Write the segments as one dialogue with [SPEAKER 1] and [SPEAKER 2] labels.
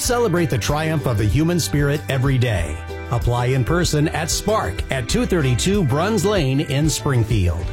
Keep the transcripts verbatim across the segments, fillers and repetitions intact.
[SPEAKER 1] Let's celebrate the triumph of the human spirit every day. Apply in person at Spark at two thirty-two Bruns Lane in Springfield.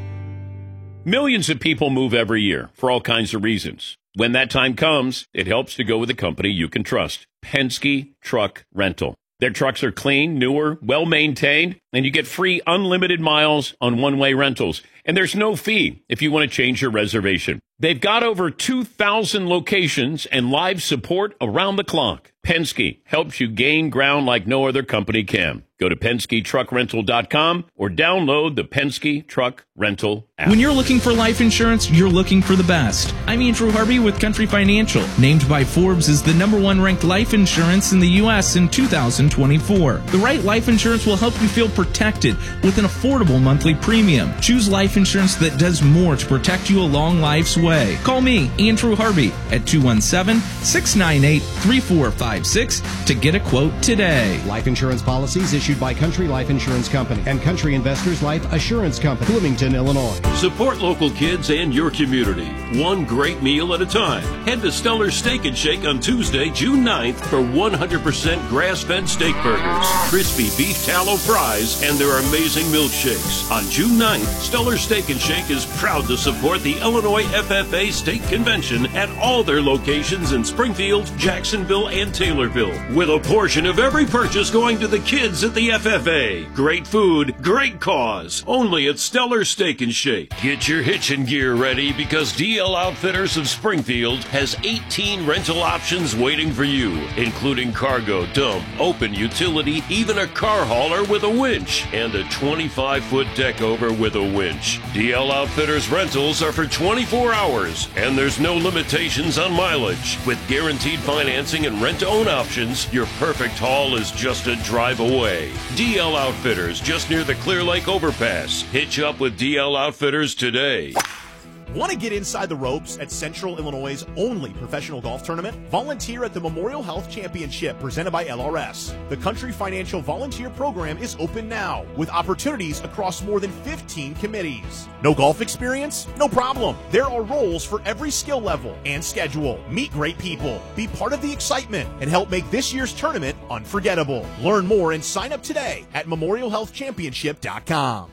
[SPEAKER 2] Millions of people move every year for all kinds of reasons. When that time comes, it helps to go with a company you can trust. Penske Truck Rental. Their trucks are clean, newer, well-maintained, and you get free unlimited miles on one-way rentals. And there's no fee if you want to change your reservation. They've got over two thousand locations and live support around the clock. Penske helps you gain ground like no other company can. Go to Penske Truck Rental dot com or download the Penske Truck Rental app.
[SPEAKER 3] When you're looking for life insurance, you're looking for the best. I'm Andrew Harvey with Country Financial, named by Forbes as the number one ranked life insurance in the U S in two thousand twenty-four. The right life insurance will help you feel protected with an affordable monthly premium. Choose life insurance that does more to protect you along life's way. Call me, Andrew Harvey, at two one seven, six nine eight, three four five six to get a quote today.
[SPEAKER 4] Life insurance policies issued by Country Life Insurance Company and Country Investors Life Assurance Company, Bloomington, Illinois.
[SPEAKER 5] Support local kids and your community. One great meal at a time. Head to Stellar Steak and Shake on Tuesday, June ninth for one hundred percent grass-fed steak burgers, crispy beef tallow fries, and their amazing milkshakes. On June ninth, Stellar Steak and Shake is proud to support the Illinois F F A State Convention at all their locations in Springfield, Jacksonville, and Taylorville, with a portion of every purchase going to the kids at the F F A. Great food, great cause. Only at Stellar Steak and Shake. Get your hitching gear ready because D L Outfitters of Springfield has eighteen rental options waiting for you, including cargo, dump, open utility, even a car hauler with a winch, and a twenty-five foot deck over with a winch. D L Outfitters rentals are for twenty-four hours, and there's no limitations on mileage. With guaranteed financing and rent-to-own options, your perfect haul is just a drive away. D L Outfitters, just near the Clear Lake Overpass. Hitch up with D L Outfitters today.
[SPEAKER 6] Want to get inside the ropes at Central Illinois' only professional golf tournament? Volunteer at the Memorial Health Championship presented by L R S. The Country Financial Volunteer Program is open now with opportunities across more than fifteen committees. No golf experience? No problem. There are roles for every skill level and schedule. Meet great people, be part of the excitement, and help make this year's tournament unforgettable. Learn more and sign up today at memorial health championship dot com.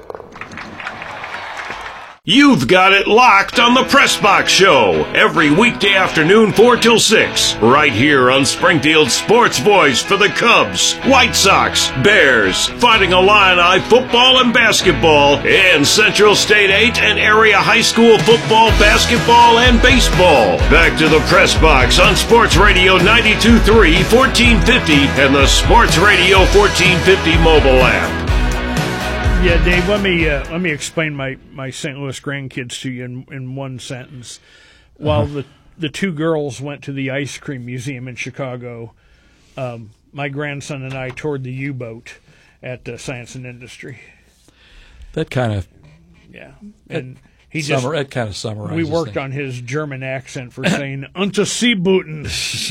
[SPEAKER 5] You've got it locked on the Press Box Show every weekday afternoon four till six, right here on Springfield's sports voice for the Cubs, White Sox, Bears, Fighting Illini football and basketball, and Central State eight and area high school football, basketball, and baseball. Back to the Press Box on Sports Radio ninety-two point three, fourteen fifty, and the Sports Radio fourteen fifty mobile app.
[SPEAKER 7] Yeah, Dave, let me uh, let me explain my, my Saint Louis grandkids to you in, in one sentence. While uh-huh. the, the two girls went to the ice cream museum in Chicago, um, my grandson and I toured the U-boat at uh, Science and Industry.
[SPEAKER 8] That kind of
[SPEAKER 7] yeah, and
[SPEAKER 8] that,
[SPEAKER 7] he just
[SPEAKER 8] summer, that kind of summarizes.
[SPEAKER 7] We worked
[SPEAKER 8] things.
[SPEAKER 7] on his German accent for saying "Unterseebooten."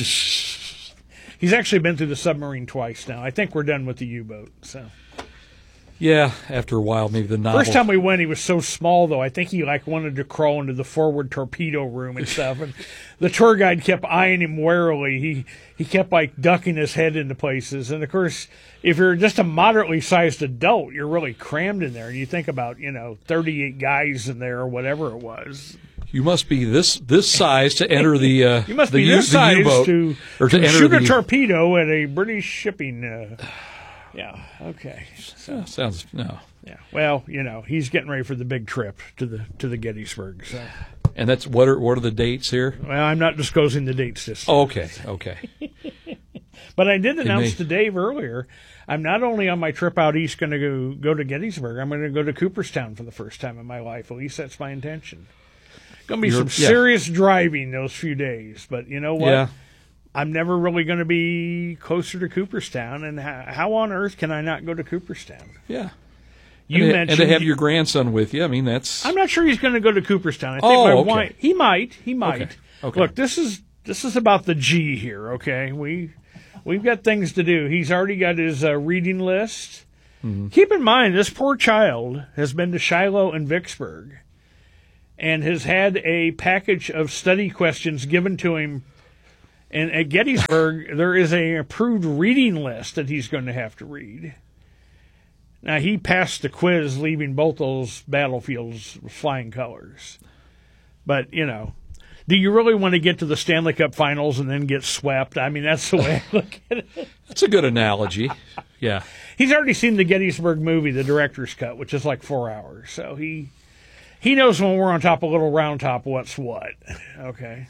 [SPEAKER 7] He's actually been through the submarine twice now. I think we're done with the U-boat. So.
[SPEAKER 8] Yeah, after a while, maybe the novel.
[SPEAKER 7] First time we went, he was so small, though. I think he like wanted to crawl into the forward torpedo room and stuff. And the tour guide kept eyeing him warily. He he kept like ducking his head into places. And of course, if you're just a moderately sized adult, you're really crammed in there. And you think about you know thirty-eight guys in there or whatever it was.
[SPEAKER 8] You must be this this size to enter the uh,
[SPEAKER 7] you must
[SPEAKER 8] the
[SPEAKER 7] be
[SPEAKER 8] U,
[SPEAKER 7] this
[SPEAKER 8] the
[SPEAKER 7] size
[SPEAKER 8] U-boat,
[SPEAKER 7] to,
[SPEAKER 8] or to,
[SPEAKER 7] to
[SPEAKER 8] enter
[SPEAKER 7] shoot
[SPEAKER 8] the,
[SPEAKER 7] a torpedo at a British shipping. Uh, Yeah. Okay. So,
[SPEAKER 8] sounds no.
[SPEAKER 7] Yeah. Well, you know, he's getting ready for the big trip to the to the Gettysburg. So.
[SPEAKER 8] And that's what are what are the dates here?
[SPEAKER 7] Well, I'm not disclosing the dates this time.
[SPEAKER 8] Oh, okay. Okay.
[SPEAKER 7] But I did announce
[SPEAKER 8] may...
[SPEAKER 7] to Dave earlier. I'm not only on my trip out east going to go go to Gettysburg. I'm going to go to Cooperstown for the first time in my life. At least that's my intention. Going to be You're, some yeah. serious driving those few days. But you know what?
[SPEAKER 8] Yeah.
[SPEAKER 7] I'm never really going to be closer to Cooperstown, and how, how on earth can I not go to Cooperstown?
[SPEAKER 8] Yeah.
[SPEAKER 7] You
[SPEAKER 8] and
[SPEAKER 7] mentioned
[SPEAKER 8] and to have your grandson with you. I mean, that's.
[SPEAKER 7] I'm not sure he's going to go to Cooperstown. I think
[SPEAKER 8] oh,
[SPEAKER 7] my
[SPEAKER 8] okay.
[SPEAKER 7] wife. He might. He might.
[SPEAKER 8] Okay. Okay.
[SPEAKER 7] Look, this is this is about the G here. Okay, we we've got things to do. He's already got his uh, reading list. Mm-hmm. Keep in mind, this poor child has been to Shiloh and Vicksburg, and has had a package of study questions given to him And at Gettysburg, there is an approved reading list that he's going to have to read. Now, he passed the quiz, leaving both those battlefields with flying colors. But, you know, do you really want to get to the Stanley Cup Finals and then get swept? I mean, that's the way I look at it.
[SPEAKER 8] That's a good analogy. Yeah.
[SPEAKER 7] He's already seen the Gettysburg movie, the director's cut, which is like four hours. So he he knows when we're on top of Little Round Top what's what. Okay.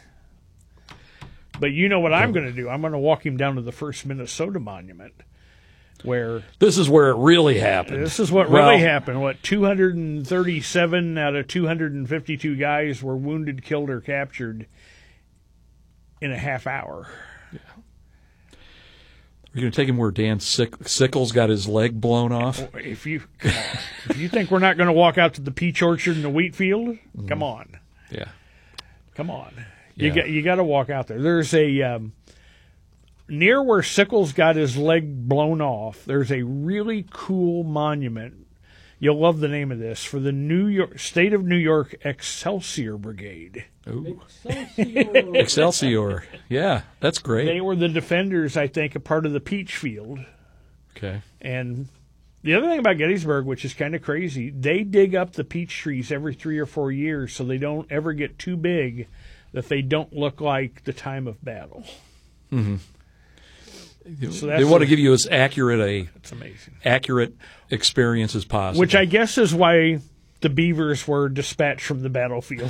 [SPEAKER 7] But you know what I'm going to do? I'm going to walk him down to the first Minnesota monument, where
[SPEAKER 8] this is where it really happened.
[SPEAKER 7] This is what
[SPEAKER 8] well,
[SPEAKER 7] really happened. What, two hundred thirty-seven out of two hundred fifty-two guys were wounded, killed, or captured in a half hour.
[SPEAKER 8] Yeah. We're going to take him where Dan Sick- Sickles got his leg blown off.
[SPEAKER 7] If you come on. If you think we're not going to walk out to the peach orchard and the wheat field, mm. come on.
[SPEAKER 8] Yeah.
[SPEAKER 7] Come on. You
[SPEAKER 8] Yeah.
[SPEAKER 7] got you got to walk out there. There's a um, near where Sickles got his leg blown off. There's a really cool monument. You'll love the name of this, for the New York State of New York Excelsior Brigade.
[SPEAKER 8] Ooh. Excelsior. Excelsior. Yeah, that's great.
[SPEAKER 7] They were the defenders, I think, a part of the Peach Field.
[SPEAKER 8] Okay.
[SPEAKER 7] And the other thing about Gettysburg, which is kind of crazy, they dig up the peach trees every three or four years so they don't ever get too big that they don't look like the time of battle.
[SPEAKER 8] Mm-hmm.
[SPEAKER 7] So
[SPEAKER 8] they want to give you as accurate a
[SPEAKER 7] that's amazing.
[SPEAKER 8] accurate experience as possible.
[SPEAKER 7] Which I guess is why the beavers were dispatched from the battlefield.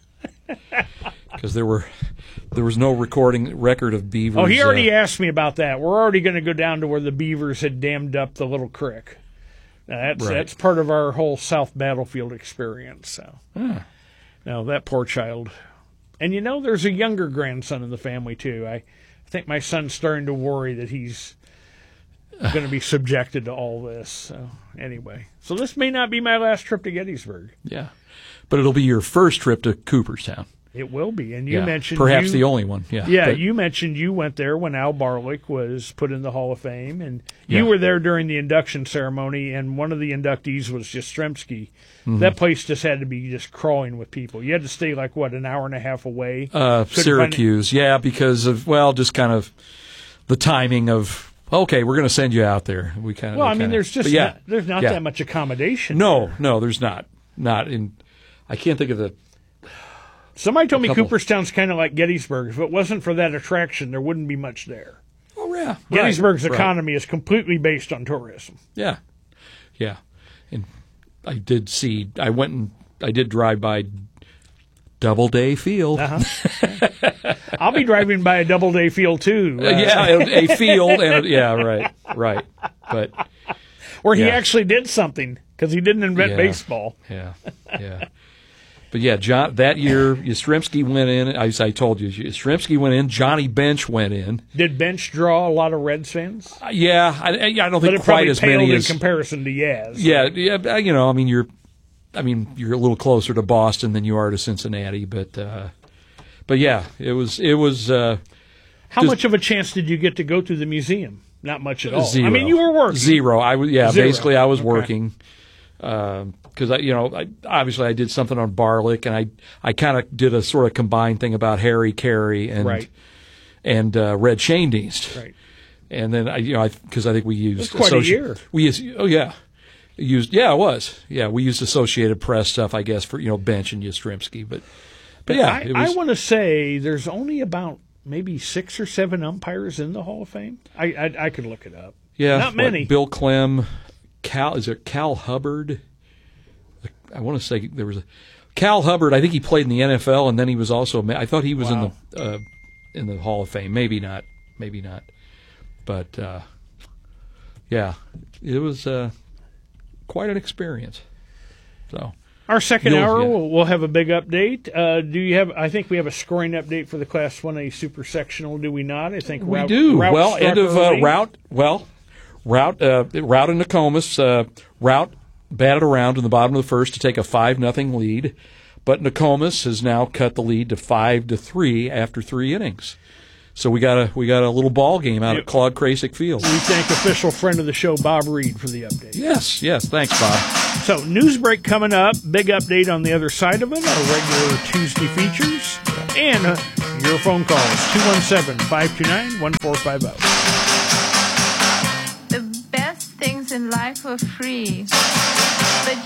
[SPEAKER 8] Because there were there was no recording record of beavers.
[SPEAKER 7] Oh, he already
[SPEAKER 8] uh,
[SPEAKER 7] asked me about that. We're already going to go down to where the beavers had dammed up the little creek. Now, that's
[SPEAKER 8] Right.
[SPEAKER 7] that's part of our whole South battlefield experience. So,
[SPEAKER 8] huh.
[SPEAKER 7] now that poor child. And you know, there's a younger grandson in the family too. I, I think my son's starting to worry that he's going to be subjected to all this. So anyway, so this may not be my last trip to Gettysburg.
[SPEAKER 8] Yeah, but it'll be your first trip to Cooperstown.
[SPEAKER 7] It will be. And you
[SPEAKER 8] yeah.
[SPEAKER 7] mentioned
[SPEAKER 8] perhaps
[SPEAKER 7] you,
[SPEAKER 8] the only one. Yeah,
[SPEAKER 7] yeah.
[SPEAKER 8] but,
[SPEAKER 7] You mentioned you went there when Al Barlick was put in the Hall of Fame, and you
[SPEAKER 8] Yeah.
[SPEAKER 7] were there during the induction ceremony. And one of the inductees was Yastrzemski.
[SPEAKER 8] Mm-hmm.
[SPEAKER 7] That place just had to be just crawling with people. You had to stay like what, an hour and a half away.
[SPEAKER 8] Uh,
[SPEAKER 7] Couldn't
[SPEAKER 8] Syracuse, yeah, because of well, just kind of the timing of. Okay, we're going to send you out there. We kind of
[SPEAKER 7] Well, I
[SPEAKER 8] kinda,
[SPEAKER 7] mean, there's just
[SPEAKER 8] yeah,
[SPEAKER 7] not, there's not
[SPEAKER 8] yeah.
[SPEAKER 7] that much accommodation.
[SPEAKER 8] No,
[SPEAKER 7] there.
[SPEAKER 8] no, there's not. Not in. I can't think of the.
[SPEAKER 7] Somebody told me
[SPEAKER 8] couple.
[SPEAKER 7] Cooperstown's kind of like Gettysburg. If it wasn't for that attraction, there wouldn't be much there.
[SPEAKER 8] Oh yeah,
[SPEAKER 7] Gettysburg's
[SPEAKER 8] right,
[SPEAKER 7] economy is completely based on tourism.
[SPEAKER 8] Yeah, yeah, and I did see. I went and I did drive by Doubleday Field.
[SPEAKER 7] Uh-huh. I'll be driving by a Doubleday Field too. Uh,
[SPEAKER 8] Uh, yeah, a, a field and a, yeah, right, right, but
[SPEAKER 7] where he
[SPEAKER 8] yeah.
[SPEAKER 7] actually did something because he didn't invent
[SPEAKER 8] Yeah.
[SPEAKER 7] baseball.
[SPEAKER 8] yeah, yeah. But yeah, John. That year, Yastrzemski went in. As I told you, Yastrzemski went in. Johnny Bench went in.
[SPEAKER 7] Did Bench draw a lot of Reds fans?
[SPEAKER 8] Uh, yeah, I, I don't
[SPEAKER 7] But
[SPEAKER 8] think
[SPEAKER 7] it
[SPEAKER 8] quite
[SPEAKER 7] probably
[SPEAKER 8] as
[SPEAKER 7] paled
[SPEAKER 8] many
[SPEAKER 7] in
[SPEAKER 8] as.
[SPEAKER 7] comparison to Yaz.
[SPEAKER 8] Yeah, yeah. You know, I mean, you're, I mean, you're a little closer to Boston than you are to Cincinnati, but, uh, but yeah, it was, it was. Uh,
[SPEAKER 7] How
[SPEAKER 8] just
[SPEAKER 7] much of a chance did you get to go to the museum? Not much at all.
[SPEAKER 8] Zero.
[SPEAKER 7] I mean, you were working.
[SPEAKER 8] Zero. I was. Yeah,
[SPEAKER 7] Zero.
[SPEAKER 8] basically, I was
[SPEAKER 7] Okay.
[SPEAKER 8] working. Because I, you know, I, obviously I did something on Barlick, and I, I kind of did a sort of combined thing about Harry Carey and
[SPEAKER 7] Right.
[SPEAKER 8] and uh, Red Schoendienst.
[SPEAKER 7] Right.
[SPEAKER 8] And then I, you know, because I, I think we used
[SPEAKER 7] That's quite a
[SPEAKER 8] associ-
[SPEAKER 7] year.
[SPEAKER 8] We used, oh yeah, used yeah, it was yeah, we used Associated Press stuff, I guess, for you know Bench and Yastrzemski, but but yeah,
[SPEAKER 7] I,
[SPEAKER 8] it was,
[SPEAKER 7] I want to say there's only about maybe six or seven umpires in the Hall of Fame. I I, I could look it up.
[SPEAKER 8] yeah,
[SPEAKER 7] not
[SPEAKER 8] what,
[SPEAKER 7] many.
[SPEAKER 8] Bill Clem, Cal, is it Cal Hubbard? I want to say there was a Cal Hubbard. I think he played in the N F L, and then he was also. I thought he was
[SPEAKER 7] Wow.
[SPEAKER 8] in the uh, in the Hall of Fame. Maybe not. Maybe not. But uh, yeah, it was uh, quite an experience. So
[SPEAKER 7] Our second
[SPEAKER 8] You'll-
[SPEAKER 7] hour,
[SPEAKER 8] yeah.
[SPEAKER 7] we'll, we'll have a big update. Uh, do you have? I think we have a scoring update for the Class one A Super Sectional. Do we not? I think
[SPEAKER 8] we
[SPEAKER 7] route,
[SPEAKER 8] do
[SPEAKER 7] route
[SPEAKER 8] well.
[SPEAKER 7] struck
[SPEAKER 8] End of uh,
[SPEAKER 7] early.
[SPEAKER 8] route. Well, route uh, route in Nokomis. Uh, route batted around in the bottom of the first to take a five nothing lead, but Nokomis has now cut the lead to five to three after three innings. So we got a we got a little ball game out
[SPEAKER 7] Yep.
[SPEAKER 8] at Claude Krasik Field.
[SPEAKER 7] We thank official friend of the show, Bob Reed, for the update.
[SPEAKER 8] Yes, yes. Thanks, Bob.
[SPEAKER 7] So, news break coming up. Big update on the other side of it, our regular Tuesday features, and uh, your phone calls, two one seven, five two nine, one four five zero.
[SPEAKER 9] The best things in life are free, but